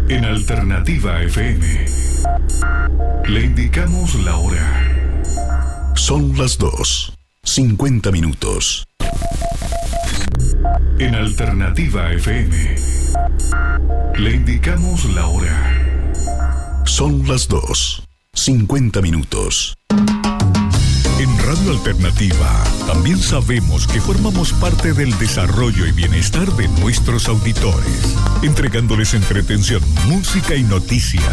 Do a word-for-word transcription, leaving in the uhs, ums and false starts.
En Alternativa F M le indicamos la hora. Son las dos, cincuenta minutos. En Alternativa F M le indicamos la hora. Son las dos, cincuenta minutos. En Radio Alternativa también sabemos que formamos parte del desarrollo y bienestar de nuestros auditores, entregándoles entretención, música y noticias,